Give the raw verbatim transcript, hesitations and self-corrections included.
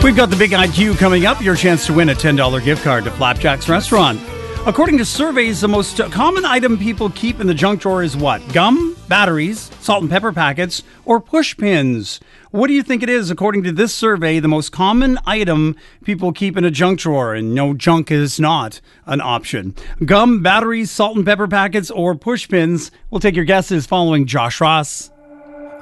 We've got the Big I Q coming up. Your chance to win a ten dollars gift card to Flapjack's Restaurant. According to surveys, the most common item people keep in the junk drawer is what? Gum, batteries, salt and pepper packets, or push pins? What do you think it is? According to this survey, the most common item people keep in a junk drawer, and no, junk is not an option. Gum, batteries, salt and pepper packets, or push pins? We'll take your guesses following Josh Ross.